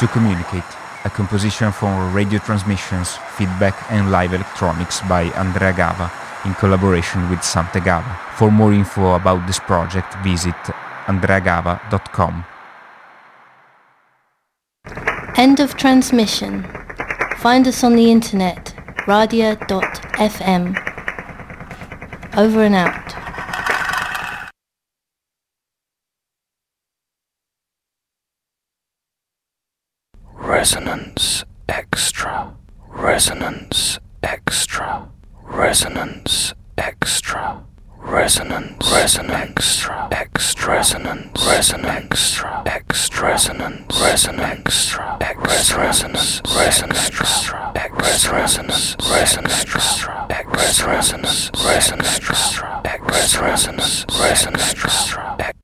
to communicate, a composition for radio transmissions, feedback and live electronics by Andrea Gava in collaboration with Sante Gava. For more info about this project, visit andreagava.com. End of transmission. Find us on the internet, radia.fm. Over and out. Resonance Extra. Resonance Extra. Resonance Extra. Resonance Extra. Extra. Resonance Extra. Extra. Resonance Extra. Extra. Resonance Extra. Extra. Resonance Extra. Extra. Resonance Extra. Extra. Resonance Extra.